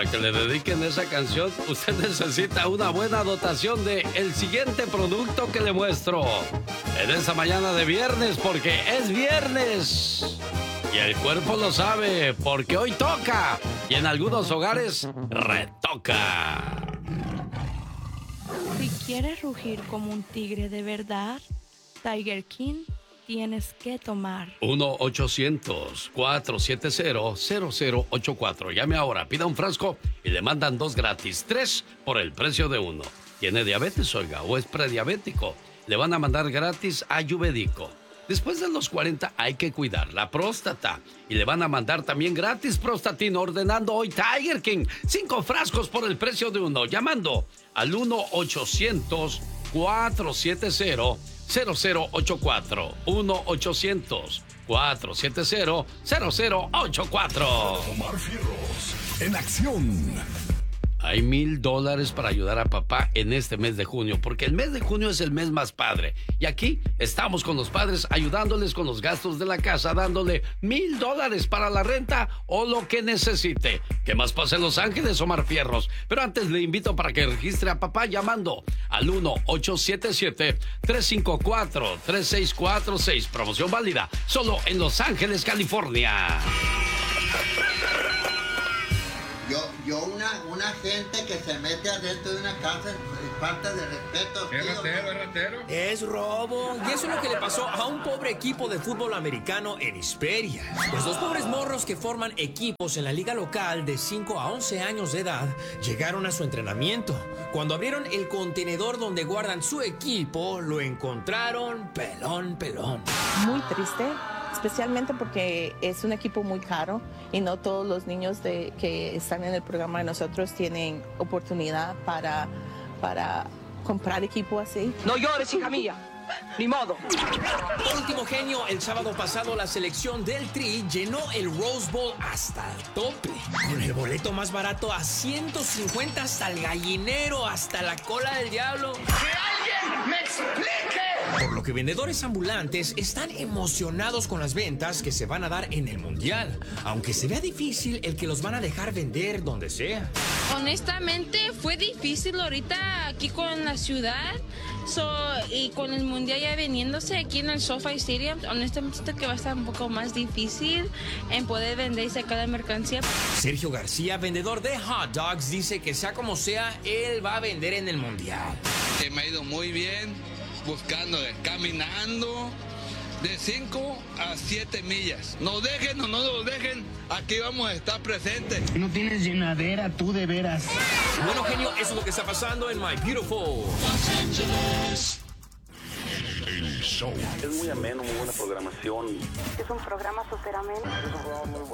Para que le dediquen esa canción, usted necesita una buena dotación de el siguiente producto que le muestro en esta mañana de viernes, porque es viernes. Y el cuerpo lo sabe, porque hoy toca. Y en algunos hogares, retoca. Si quieres rugir como un tigre de verdad, Tiger King, tienes que tomar 1-800-470-0084. Llame ahora, pida un frasco y le mandan 2 gratis, 3 por el precio de 1. ¿Tiene diabetes, oiga, o es prediabético? Le van a mandar gratis Ayurvédico. Después de los 40 hay que cuidar la próstata. Y le van a mandar también gratis Prostatin ordenando hoy Tiger King. 5 frascos por el precio de 1. Llamando al 1-800-470-0084. 1-800-470-0084. Omar Fierros, en acción. Hay $1,000 para ayudar a papá en este mes de junio, porque el mes de junio es el mes más padre. Y aquí estamos con los padres ayudándoles con los gastos de la casa, dándole $1,000 para la renta o lo que necesite. ¿Qué más pasa en Los Ángeles, Omar Fierros? Pero antes le invito para que registre a papá llamando al 1-877-354-3646. Promoción válida solo en Los Ángeles, California. Una gente que se mete adentro de una casa es falta de respeto. Es ratero. Es robo. Y eso es lo que le pasó a un pobre equipo de fútbol americano en Hesperia. Pues los pobres morros que forman equipos en la liga local de 5 a 11 años de edad llegaron a su entrenamiento. Cuando abrieron el contenedor donde guardan su equipo, lo encontraron pelón. Muy triste. Especialmente porque es un equipo muy caro y no todos los niños que están en el programa de nosotros tienen oportunidad para comprar equipo así. No llores, hija mía. Ni modo. Por último, genio, el sábado pasado la selección del Tri llenó el Rose Bowl hasta el tope. Con el boleto más barato a 150 hasta el gallinero, hasta la cola del diablo. ¡Que alguien me explique! Por lo que vendedores ambulantes están emocionados con las ventas que se van a dar en el Mundial, aunque se vea difícil el que los van a dejar vender donde sea. Honestamente fue difícil ahorita aquí con la ciudad y con el Mundial ya veniéndose aquí en el SoFi Stadium. Honestamente siento que va a estar un poco más difícil en poder vender y sacar la mercancía. Sergio García, vendedor de hot dogs, dice que sea como sea, él va a vender en el Mundial. Me ha ido muy bien, buscando, caminando de 5 a 7 millas. Nos dejen o no nos dejen, aquí vamos a estar presentes. No tienes llenadera, tú de veras. Bueno, genio, eso es lo que está pasando en My Beautiful Los Ángeles. El show. Es muy ameno, muy buena programación. Es un programa súper ameno.